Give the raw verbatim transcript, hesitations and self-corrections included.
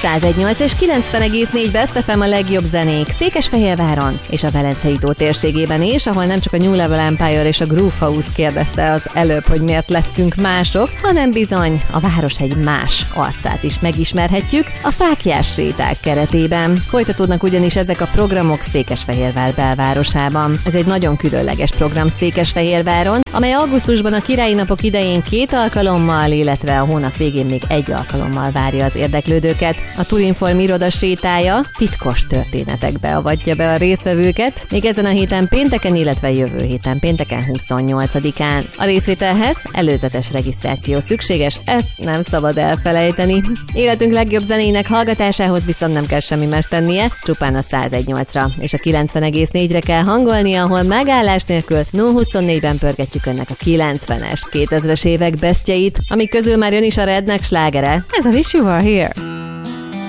száz egy nyolc és kilencven egész négy Best ef em a legjobb zenék Székesfehérváron és a Velencei tó térségében is, ahol nem csak a New Level Empire és a Groove House kérdezte az előbb, hogy miért leszünk mások, hanem bizony a város egy más arcát is megismerhetjük a Fáklyás séták keretében. Folytatódnak ugyanis ezek a programok Székesfehérvár belvárosában. Ez egy nagyon különleges program Székesfehérváron, amely augusztusban a Királyi Napok idején két alkalommal, illetve a hónap végén még egy alkalommal várja az érdeklődőket. A Turinform iroda sétája titkos történetekbe avatja be a résztvevőket, még ezen a héten pénteken, illetve jövő héten pénteken huszonnyolcadikán. A részvételhez előzetes regisztráció szükséges, ezt nem szabad elfelejteni. Életünk legjobb zenének hallgatásához viszont nem kell semmi más tennie, csupán a száz egy nyolcra és a kilencven egész négyre kell hangolni, ahol megállás nélkül nulla huszonnégyben pörgetjük önnek a kilencvenes, kétezres évek bestjeit, amik közül már jön is a Redneck slágere. Ez a Wish You Were Here.